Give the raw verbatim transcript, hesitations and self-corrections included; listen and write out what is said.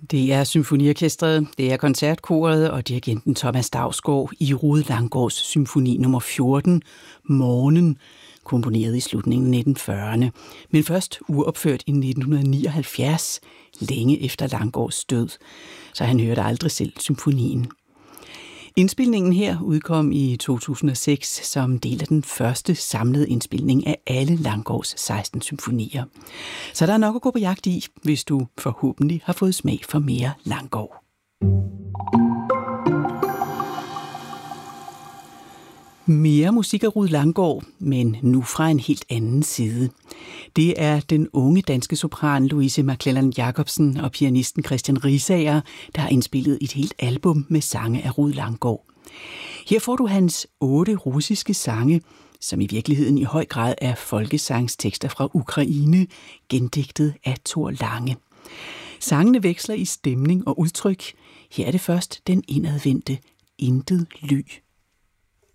Det er symfoniorkestret, det er koncertkoret og dirigenten Thomas Dausgaard i Rued Langgaards symfoni nummer fjorten, Morgen, komponeret i slutningen af nitten fyrrerne, men først uopført i nitten nioghalvfjerds, længe efter Langgaards død, så han hørte aldrig selv symfonien. Indspilningen her udkom i to tusind og seks som del af den første samlede indspilning af alle Langgaards seksten symfonier. Så der er nok at gå på jagt i, hvis du forhåbentlig har fået smag for mere Langgaard. Mere musik af Rued Langgaard, men nu fra en helt anden side. Det er den unge danske sopran Louise McClelland Jacobsen og pianisten Christian Risager, der har indspillet et helt album med sange af Rued Langgaard. Her får du hans otte russiske sange, som i virkeligheden i høj grad er folkesangstekster fra Ukraine, gendigtet af Thor Lange. Sangene veksler i stemning og udtryk. Her er det først den indadvendte Intet ly.